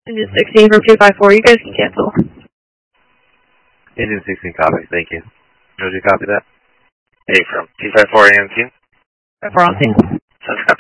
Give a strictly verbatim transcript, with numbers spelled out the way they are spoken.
Engine sixteen from two five four, you guys can cancel. Engine sixteen, copy, thank you. Did you copy that? Hey, from two five four A M team? We're on scene. Sounds copy.